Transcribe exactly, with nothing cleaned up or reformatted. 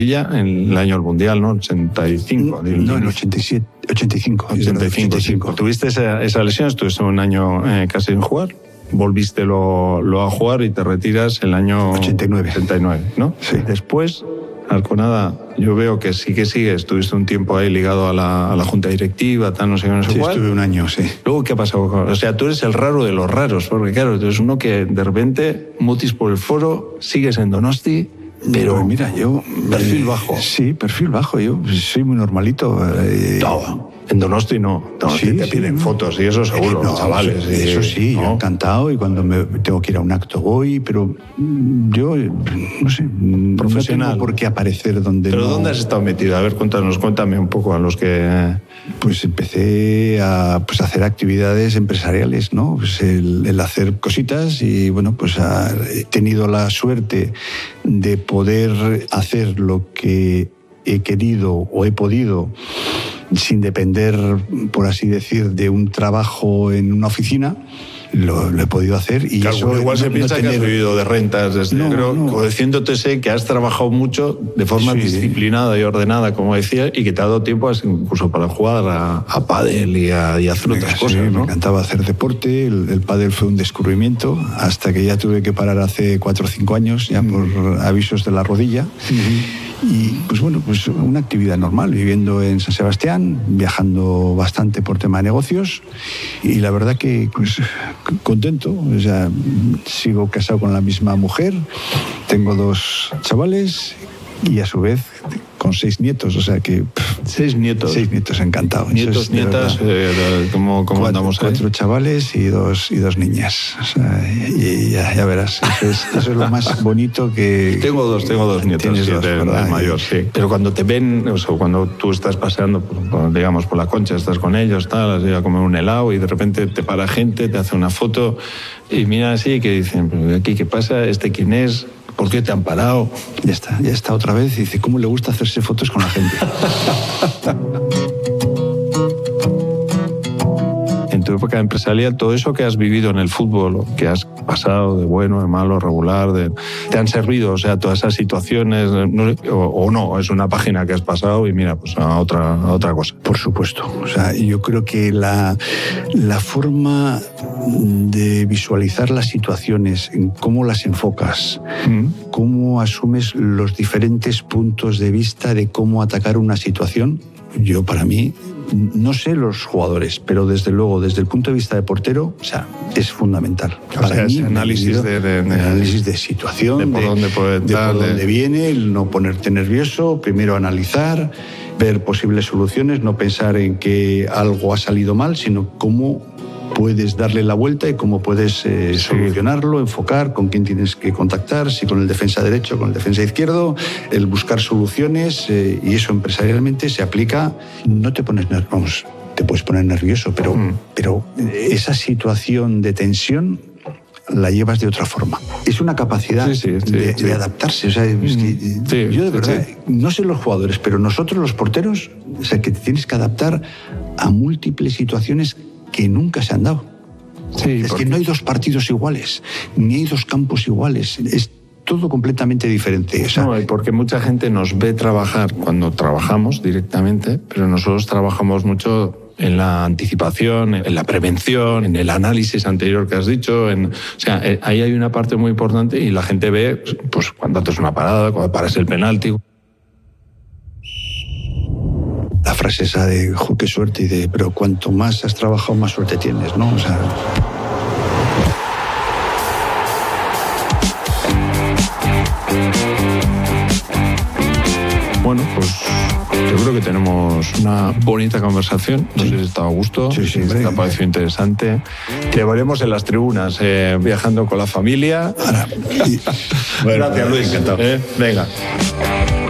Ya en el año del Mundial, ¿no? ochenta y cinco. No, no en ochenta y siete, ochenta y cinco. ochenta y cinco, ochenta y cinco. Tuviste esa, esa lesión, estuviste un año eh, casi sin jugar. Volviste lo, lo a jugar y te retiras el año ochenta y nueve. ochenta y nueve, ¿no? Sí. Después, Alconada, yo veo que sí que sigues. Estuviste un tiempo ahí ligado a la, a la junta directiva, tal, no sé qué, no sé Sí, cuál. estuve un año, sí. Luego, ¿qué ha pasado? O sea, tú eres el raro de los raros, porque claro, tú eres uno que de repente mutis por el foro, sigues en Donosti. Pero pues mira, yo... Perfil bajo. Sí, perfil bajo. Yo soy muy normalito. Eh, no, en Donosti no. Donosti sí, te sí, piden no. fotos y eso seguro, no, chavales. Eso, eso sí, ¿no? yo encantado. Y cuando me tengo que ir a un acto voy, pero yo, no sé, Profesional. no tengo por qué aparecer donde ¿Pero no... dónde has estado metido? A ver, cuéntanos, cuéntame un poco a los que... Pues empecé a pues, hacer actividades empresariales, ¿no? Pues el, el hacer cositas y, bueno, pues a, he tenido la suerte de poder hacer lo que he querido o he podido sin depender, por así decir, de un trabajo en una oficina. Lo, lo he podido hacer y claro, eso igual no, se piensa no que tener... has vivido de rentas desde, No, creo, no. conociéndote sé que has trabajado mucho de forma Sí. disciplinada y ordenada, como decía, y que te ha dado tiempo incluso para jugar a, a pádel y, a, y hacer otras Sí, cosas, ¿no? Me encantaba hacer deporte, el, el pádel fue un descubrimiento, hasta que ya tuve que parar hace cuatro o cinco años, ya por avisos de la rodilla. Uh-huh. Y pues bueno, pues una actividad normal, viviendo en San Sebastián, viajando bastante por tema de negocios y la verdad que pues contento, o sea, sigo casado con la misma mujer, tengo dos chavales y a su vez con seis nietos, o sea que... Pff, seis nietos. Seis nietos, encantado. Nietos, nietas, eh, ¿cómo, cómo cuatro, andamos ahí? Cuatro chavales y dos, y dos niñas. O sea, y ya, ya verás, eso es, eso es lo más bonito que... Tengo dos, tengo dos nietos, Tienes sí, dos, el, ¿verdad? el mayor, sí. Pero cuando te ven, o sea, cuando tú estás paseando, por, por, digamos, por la Concha, estás con ellos, tal, has ido a comer un helado y de repente te para gente, te hace una foto y mira así que dicen, pero aquí, ¿qué pasa? ¿Este quién es? ¿Por qué te han parado? Ya está, ya está otra vez. Y dice, ¿cómo le gusta hacerse fotos con la gente? En tu época empresarial, todo eso que has vivido en el fútbol, que has pasado de bueno, de malo, regular, de, ¿te han servido? O sea, todas esas situaciones, no, o, o no, es una página que has pasado y mira, pues a otra, a otra cosa. Por supuesto. O sea, yo creo que la, la forma de visualizar las situaciones, en cómo las enfocas, mm. cómo asumes los diferentes puntos de vista de cómo atacar una situación, yo para mí, no sé los jugadores, pero desde luego, desde el punto de vista de portero, o sea, es fundamental. O para sea, mí, ese análisis de, de, de, análisis de situación, de por de, dónde, puede de dar, por de... dónde viene, el no ponerte nervioso, primero analizar, ver posibles soluciones, no pensar en que algo ha salido mal, sino cómo puedes darle la vuelta y cómo puedes eh, sí. solucionarlo, enfocar, con quién tienes que contactar, si con el defensa derecho, con el defensa izquierdo, el buscar soluciones eh, y eso empresarialmente se aplica. No te pones nervioso, vamos, te puedes poner nervioso, pero, mm. pero esa situación de tensión la llevas de otra forma. Es una capacidad sí, sí, sí, de, sí. de adaptarse. O sea, es que sí, yo de verdad, sí. no sé los jugadores, pero nosotros los porteros, o sea, que te tienes que adaptar a múltiples situaciones que nunca se han dado. Sí, es porque... que no hay dos partidos iguales, ni hay dos campos iguales. Es todo completamente diferente. O sea, no, porque mucha gente nos ve trabajar cuando trabajamos directamente, pero nosotros trabajamos mucho en la anticipación, en la prevención, en el análisis anterior que has dicho. En, o sea, ahí hay una parte muy importante y la gente ve pues, cuando haces una parada, cuando paras el penalti. La frase esa de, jo, qué suerte, y de, pero cuanto más has trabajado, más suerte tienes, ¿no? O sea... Bueno, pues yo creo que tenemos una bonita conversación. No sí. sé si está a gusto, sí, sí, si te ha parecido interesante. Te veremos en las tribunas, eh, viajando con la familia. Ahora, y... bueno, gracias, Luis. Encantado. Eh, venga.